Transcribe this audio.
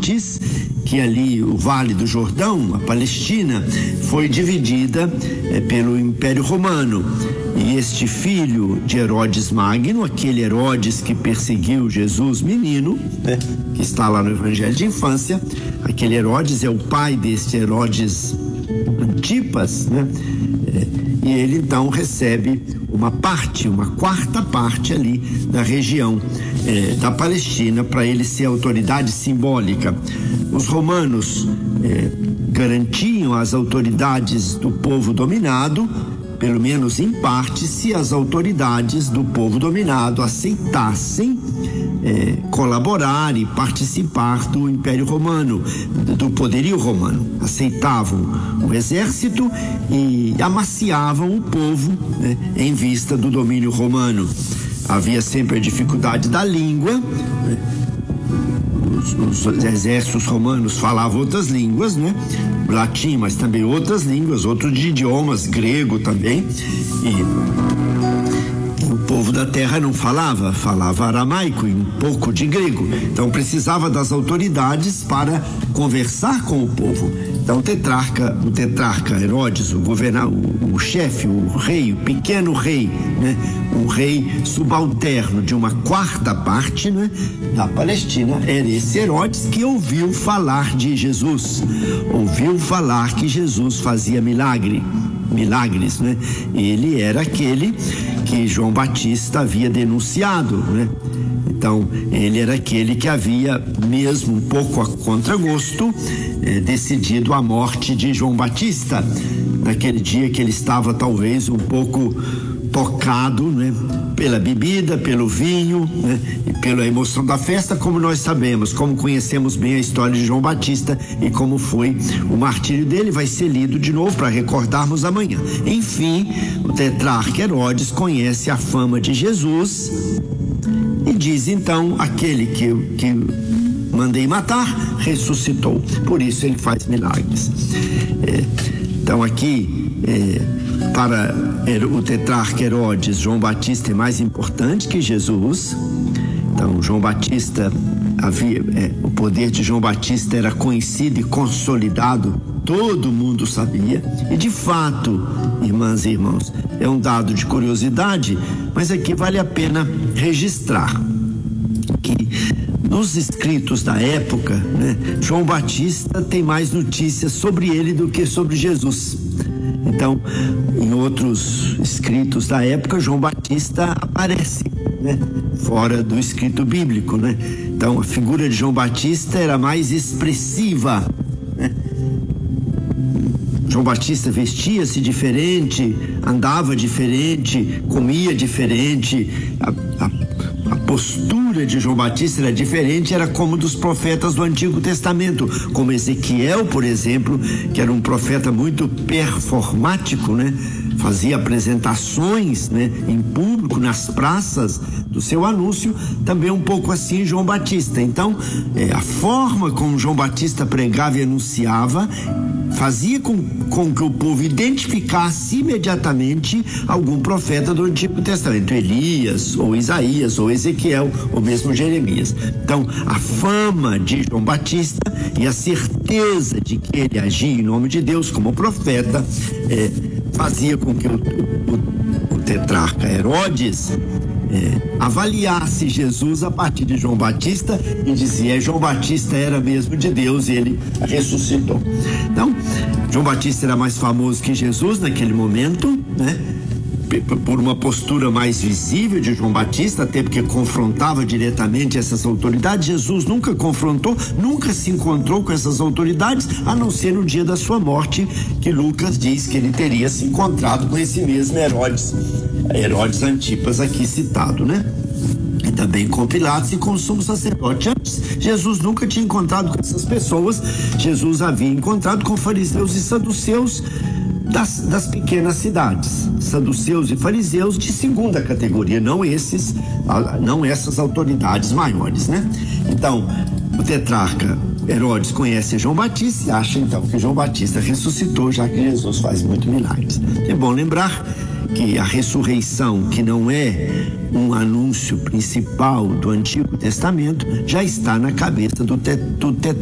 partes, que ali o Vale do Jordão, a Palestina, foi dividida pelo Império Romano. E este filho de Herodes Magno, aquele Herodes que perseguiu Jesus menino, que está lá no Evangelho de Infância, aquele Herodes é o pai deste Herodes Antipas, e ele então recebe uma quarta parte ali da região da Palestina, para ele ser autoridade simbólica. Os romanos garantiam as autoridades do povo dominado, pelo menos em parte, se as autoridades do povo dominado aceitassem colaborar e participar do Império Romano, do poderio romano. Aceitavam o exército e amaciavam o povo, em vista do domínio romano. Havia sempre a dificuldade da língua. Os exércitos romanos falavam outras línguas, latim, mas também outras línguas, outros idiomas, grego também, e o povo da terra não falava aramaico e um pouco de grego, então precisava das autoridades para conversar com o povo. Então o tetrarca Herodes, o chefe, o rei, o pequeno rei, um rei subalterno de uma quarta parte, da Palestina, era esse Herodes que ouviu falar de Jesus, ouviu falar que Jesus fazia milagres, Ele era aquele que João Batista havia denunciado, Então, ele era aquele que havia, mesmo um pouco a contragosto, decidido a morte de João Batista, naquele dia que ele estava talvez um pouco tocado, pela bebida, pelo vinho, e pela emoção da festa, como nós sabemos, como conhecemos bem a história de João Batista e como foi o martírio dele, vai ser lido de novo para recordarmos amanhã. Enfim, o tetrarca Herodes conhece a fama de Jesus e diz então: aquele que mandei matar ressuscitou, por isso ele faz milagres. Então aqui para o tetrarca Herodes, João Batista é mais importante que Jesus. Então João Batista o poder de João Batista era conhecido e consolidado, todo mundo sabia, e de fato, irmãs e irmãos, é um dado de curiosidade, mas aqui vale a pena registrar que nos escritos da época, João Batista tem mais notícias sobre ele do que sobre Jesus. Então, em outros escritos da época, João Batista aparece, fora do escrito bíblico, Então, a figura de João Batista era mais expressiva, João Batista vestia-se diferente, andava diferente, comia diferente, a postura de João Batista era diferente, era como dos profetas do Antigo Testamento, como Ezequiel, por exemplo, que era um profeta muito performático, fazia apresentações, em público, nas praças do seu anúncio, também um pouco assim João Batista. Então, a forma como João Batista pregava e anunciava fazia com que o povo identificasse imediatamente algum profeta do Antigo Testamento, Elias, ou Isaías, ou Ezequiel, ou mesmo Jeremias. Então, a fama de João Batista e a certeza de que ele agia em nome de Deus como profeta fazia com que o tetrarca Herodes avaliasse Jesus a partir de João Batista e dizia: João Batista era mesmo de Deus e ele ressuscitou. Então, João Batista era mais famoso que Jesus naquele momento, por uma postura mais visível de João Batista, até porque confrontava diretamente essas autoridades. Jesus nunca confrontou, nunca se encontrou com essas autoridades, a não ser no dia da sua morte, que Lucas diz que ele teria se encontrado com esse mesmo Herodes Antipas aqui citado, E também com Pilatos e com o sumo sacerdote. Antes, Jesus nunca tinha encontrado com essas pessoas. Jesus havia encontrado com fariseus e saduceus das pequenas cidades, saduceus e fariseus de segunda categoria, não essas autoridades maiores, Então, o tetrarca Herodes conhece João Batista e acha então que João Batista ressuscitou, já que Jesus faz muitos milagres. É bom lembrar que a ressurreição, que não é um anúncio principal do Antigo Testamento, já está na cabeça do tetrarca